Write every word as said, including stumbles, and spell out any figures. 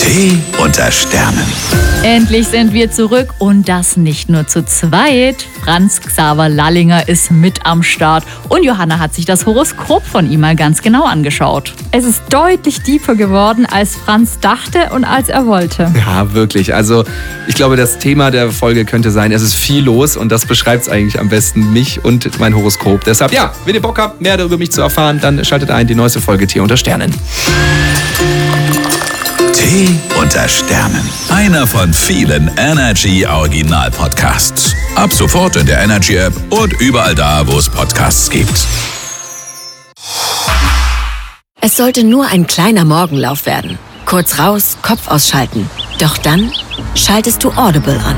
Tee unter Sternen. Endlich sind wir zurück und das nicht nur zu zweit. Franz Xaver Lallinger ist mit am Start und Johanna hat sich das Horoskop von ihm mal ganz genau angeschaut. Es ist deutlich deeper geworden, als Franz dachte und als er wollte. Ja, wirklich. Also ich glaube, das Thema der Folge könnte sein, es ist viel los und das beschreibt es eigentlich am besten, mich und mein Horoskop. Deshalb, ja, wenn ihr Bock habt, mehr über mich zu erfahren, dann schaltet ein die neueste Folge Tee unter Sternen. Tee unter Sternen. Einer von vielen Energy Original Podcasts. Ab sofort in der Energy App und überall da, wo es Podcasts gibt. Es sollte nur ein kleiner Morgenlauf werden. Kurz raus, Kopf ausschalten. Doch dann schaltest du Audible an.